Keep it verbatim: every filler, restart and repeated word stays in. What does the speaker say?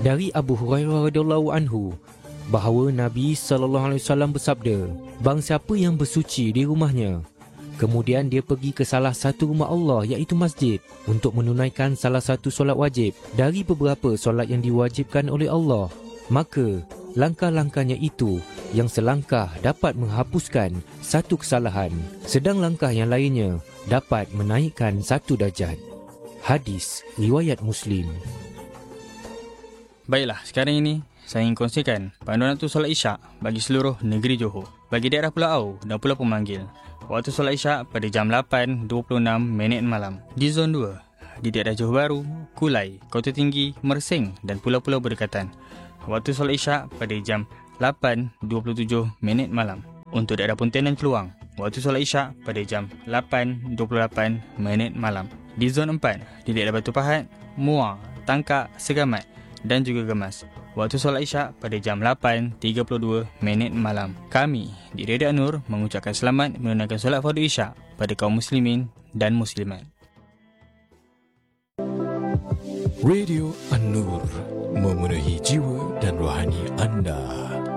Dari Abu Hurairah radhiyallahu anhu bahawa Nabi sallallahu alaihi wasallam bersabda, barang siapa yang bersuci di rumahnya, kemudian dia pergi ke salah satu rumah Allah iaitu masjid untuk menunaikan salah satu solat wajib dari beberapa solat yang diwajibkan oleh Allah, maka langkah-langkahnya itu yang selangkah dapat menghapuskan satu kesalahan, sedang langkah yang lainnya dapat menaikkan satu darjat. Hadis riwayat Muslim. Baiklah, sekarang ini saya ingin kongsikan panduan waktu solat Isyak bagi seluruh negeri Johor. Bagi daerah Pulau Au dan Pulau Pemanggil, waktu solat Isyak pada jam lapan dua puluh enam minit malam. Di Zon dua, di daerah Johor Bahru, Kulai, Kota Tinggi, Mersing dan pulau-pulau berdekatan, waktu solat Isyak pada jam lapan dua puluh tujuh minit malam. Untuk daerah Pontianan Keluang, waktu solat Isyak pada jam lapan dua puluh lapan minit malam. Di Zon empat, di daerah Batu Pahat, Muar, Tangkak, Segamat dan juga Gemas, waktu solat Isyak pada jam lapan tiga puluh dua minit malam. Kami di Radio An-Nur mengucapkan selamat menunaikan solat fardu Isyak pada kaum muslimin dan muslimat. Radio An-Nur, memenuhi jiwa dan rohani anda.